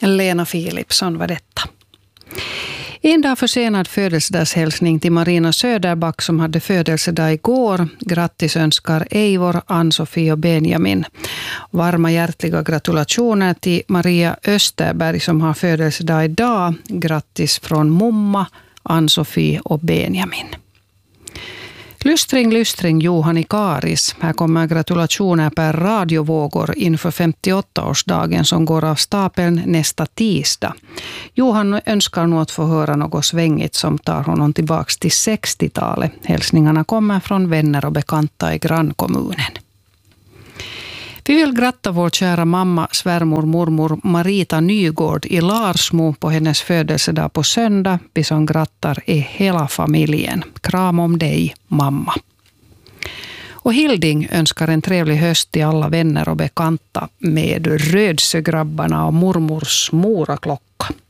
Lena Philipsson var detta. En dag försenad födelsedagshälsning till Marina Söderback som hade födelsedag igår. Grattis önskar Eivor, Ann-Sofie och Benjamin. Varma hjärtliga gratulationer till Maria Österberg som har födelsedag idag. Grattis från Mumma, Ann-Sofie och Benjamin. Lystring Johan i Karis. Här kommer gratulationer per radiovågor inför 58-årsdagen som går av stapeln nästa tisdag. Johan önskar nog att få höra något svängigt som tar honom tillbaka till 60-talet. Hälsningarna kommer från vänner och bekanta i grannkommunen. Vi vill gratta vår kära mamma, svärmor, mormor Marita Nygård i Larsmo på hennes födelsedag på söndag. Vi som grattar är hela familjen. Kram om dig, mamma. Och Hilding önskar en trevlig höst till alla vänner och bekanta med Rödsögrabbarna och mormors moraklocka.